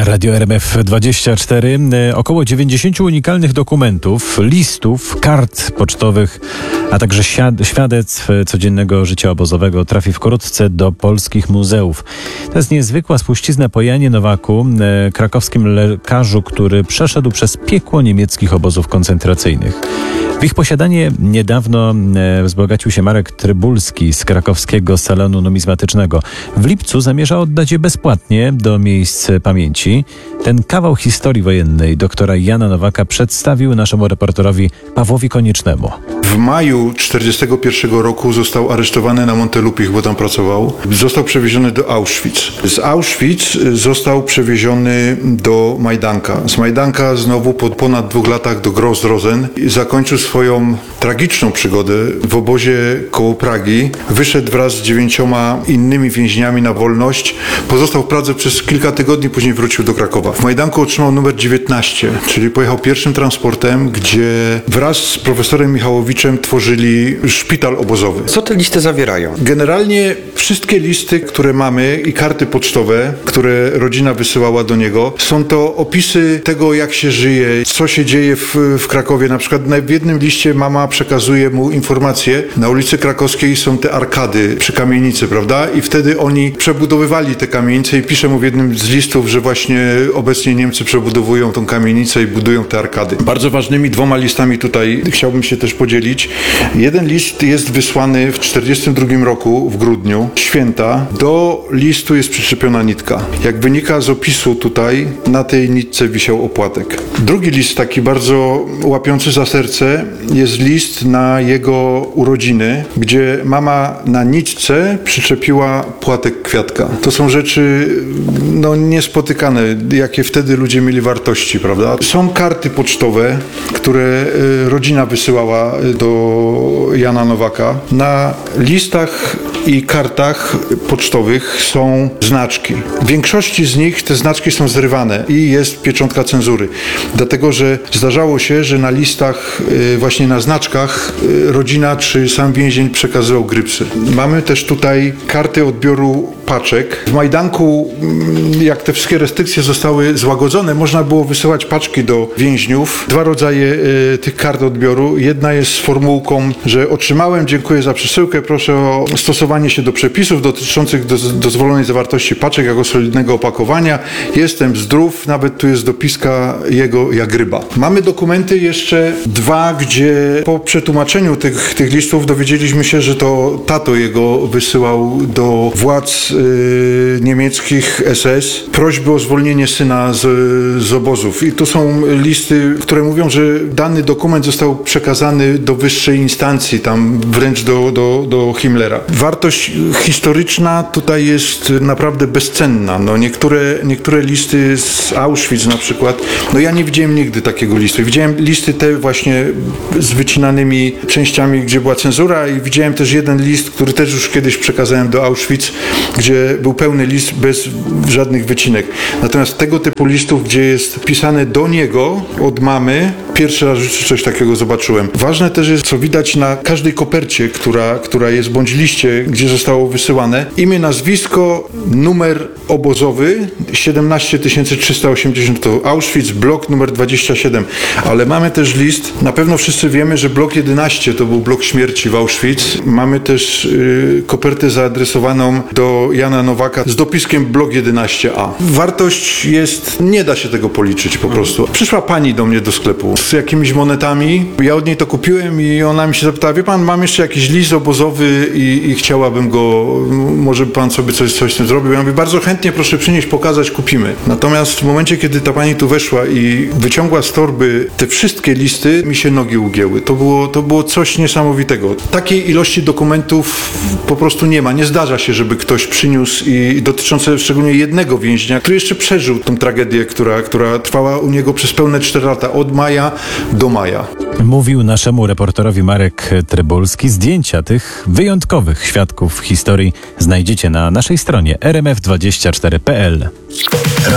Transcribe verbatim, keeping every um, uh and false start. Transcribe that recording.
Radio R M F dwadzieścia cztery. Około dziewięćdziesiąt unikalnych dokumentów, listów, kart pocztowych, a także świadectw codziennego życia obozowego trafi wkrótce do polskich muzeów. To jest niezwykła spuścizna po Janie Nowaku, krakowskim lekarzu, który przeszedł przez piekło niemieckich obozów koncentracyjnych. W ich posiadanie niedawno wzbogacił się Marek Trybulski z krakowskiego salonu numizmatycznego. W lipcu zamierza oddać je bezpłatnie do miejsc pamięci. Ten kawał historii wojennej doktora Jana Nowaka przedstawił naszemu reporterowi Pawłowi Koniecznemu. W maju tysiąc dziewięćset czterdziestego pierwszego roku został aresztowany na Montelupich, bo tam pracował. Został przewieziony do Auschwitz. Z Auschwitz został przewieziony do Majdanka. Z Majdanka znowu po ponad dwóch latach do Gross-Rosen. Zakończył swoją tragiczną przygodę w obozie koło Pragi. Wyszedł wraz z dziewięcioma innymi więźniami na wolność. Pozostał w Pradze przez kilka tygodni, później wrócił do Krakowa. W Majdanku otrzymał numer dziewiętnaście, czyli pojechał pierwszym transportem, gdzie wraz z profesorem Michałowiczem tworzyli szpital obozowy. Co te listy zawierają? Generalnie wszystkie listy, które mamy i karty pocztowe, które rodzina wysyłała do niego, są to opisy tego, jak się żyje, co się dzieje w, w Krakowie. Na przykład w jednym liście mama przekazuje mu informację, na ulicy Krakowskiej są te arkady przy kamienicy, prawda? I wtedy oni przebudowywali te kamienice i pisze mu w jednym z listów, że właśnie obecnie Niemcy przebudowują tą kamienicę i budują te arkady. Bardzo ważnymi dwoma listami tutaj chciałbym się też podzielić. Jeden list jest wysłany w tysiąc dziewięćset czterdziestym drugim roku w grudniu, święta. Do listu jest przyczepiona nitka. Jak wynika z opisu tutaj, na tej nitce wisiał opłatek. Drugi list, taki bardzo łapiący za serce, jest list na jego urodziny, gdzie mama na nitce przyczepiła płatek kwiatka. To są rzeczy no, niespotykane, jakie wtedy ludzie mieli wartości, prawda? Są karty pocztowe, które rodzina wysyłała do Jana Nowaka. Na listach i kartach pocztowych są znaczki. W większości z nich te znaczki są zrywane i jest pieczątka cenzury. Dlatego, że zdarzało się, że na listach, właśnie na znaczkach rodzina czy sam więzień przekazywał grypsy. Mamy też tutaj karty odbioru paczek. W Majdanku, jak te wszystkie restrykcje zostały złagodzone, można było wysyłać paczki do więźniów. Dwa rodzaje y, tych kart odbioru. Jedna jest z formułką, że otrzymałem, dziękuję za przesyłkę, proszę o stosowanie się do przepisów dotyczących do, dozwolonej zawartości paczek jako solidnego opakowania. Jestem zdrów, nawet tu jest dopiska jego jak ryba. Mamy dokumenty jeszcze dwa, gdzie po przetłumaczeniu tych, tych listów dowiedzieliśmy się, że to tato jego wysyłał do władz y, niemieckich S S prośby o zwolnienie syna z, z obozów. I tu są listy, które mówią, że dany dokument został przekazany do wyższej instancji, tam wręcz do, do, do Himmlera. Wartość historyczna tutaj jest naprawdę bezcenna. No niektóre, niektóre listy z Auschwitz na przykład, no ja nie widziałem nigdy takiego listu. Widziałem listy te właśnie z wycinanymi częściami, gdzie była cenzura, i widziałem też jeden list, który też już kiedyś przekazałem do Auschwitz, gdzie był pełny list bez żadnych wycinek. Natomiast tego typu listów, gdzie jest pisane do niego od mamy, pierwszy raz w życiu coś takiego zobaczyłem. Ważne też jest, co widać na każdej kopercie, która, która jest, bądź liście, gdzie zostało wysyłane. Imię, nazwisko, numer obozowy siedemnaście tysięcy trzysta osiemdziesiąt to Auschwitz, blok numer dwadzieścia siedem. Ale mamy też list, na pewno wszyscy wiemy, że blok jedenaście to był blok śmierci w Auschwitz. Mamy też yy, kopertę zaadresowaną do Jana Nowaka z dopiskiem blok jedenaście A. Wartość jest, nie da się tego policzyć po prostu. Przyszła pani do mnie do sklepu z jakimiś monetami. Ja od niej to kupiłem i ona mi się zapytała, wie pan, mam jeszcze jakiś list obozowy i, i chciałabym go, może by pan sobie coś, coś z tym zrobił. Ja mówię, bardzo chętnie, proszę przynieść, pokazać, kupimy. Natomiast w momencie, kiedy ta pani tu weszła i wyciągła z torby te wszystkie listy, mi się nogi ugięły. To było, to było coś niesamowitego. Takiej ilości dokumentów po prostu nie ma. Nie zdarza się, żeby ktoś przyniósł i dotyczące szczególnie jednego więźnia, który jeszcze przeżył tą tragedię, która, która trwała u niego przez pełne cztery lata, od maja do maja. Mówił naszemu reporterowi Marek Trybulski. Zdjęcia tych wyjątkowych świadków historii znajdziecie na naszej stronie r m f dwadzieścia cztery kropka p l.